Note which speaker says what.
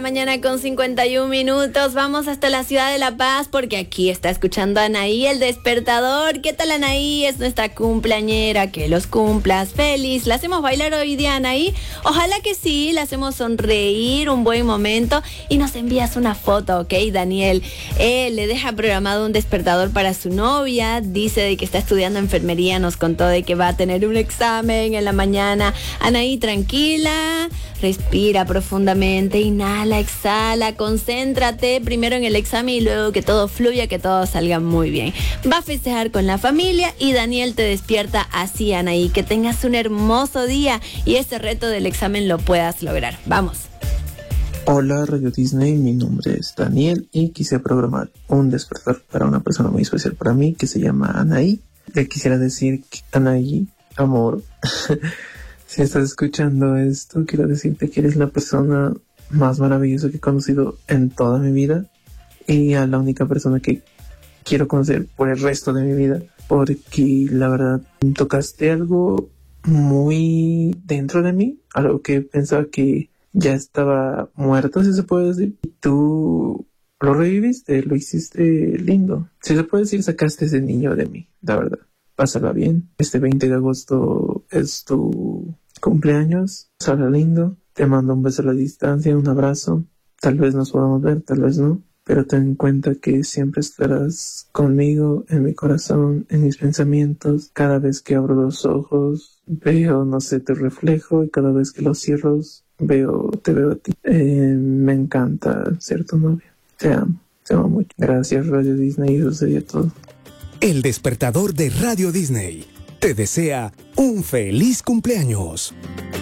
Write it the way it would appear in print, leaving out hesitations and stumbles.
Speaker 1: Mañana con 51 minutos, vamos hasta la ciudad de La Paz porque aquí está escuchando a Anaí, el despertador. ¿Qué tal, Anaí? Es nuestra cumpleañera, que los cumplas feliz. ¿La hacemos bailar hoy día, Anaí? Ojalá que sí, la hacemos sonreír un buen momento y nos envías una foto, ¿ok, Daniel? Él le deja programado un despertador para su novia, dice de que está estudiando enfermería, nos contó de que va a tener un examen en la mañana. Anaí, tranquila, respira profundamente, inhala, exhala, concéntrate primero en el examen y luego que todo fluya, que todo salga muy bien. Va a festejar con la familia y Daniel te despierta así, Anaí. Que tengas un hermoso día y este reto del examen lo puedas lograr. Vamos.
Speaker 2: Hola Radio Disney, mi nombre es Daniel y quise programar un despertar para una persona muy especial para mí que se llama Anaí. Le quisiera decir que Anaí, amor, si estás escuchando esto, quiero decirte que eres la persona más maravillosa que he conocido en toda mi vida y a la única persona que quiero conocer por el resto de mi vida, porque la verdad tocaste algo muy dentro de mí, algo que pensaba que ya estaba muerto, si se puede decir, y tú lo reviviste, lo hiciste lindo, si se puede decir, sacaste ese niño de mí, la verdad. Pásala bien, este 20 de agosto es tu cumpleaños, sala lindo. Te mando un beso a la distancia, un abrazo. Tal vez nos podamos ver, tal vez no. Pero ten en cuenta que siempre estarás conmigo, en mi corazón, en mis pensamientos. Cada vez que abro los ojos, veo, no sé, tu reflejo. Y cada vez que los cierro, te veo a ti. Me encanta ser tu novia. Te amo mucho. Gracias, Radio Disney. Eso sería todo.
Speaker 3: El despertador de Radio Disney te desea un feliz cumpleaños.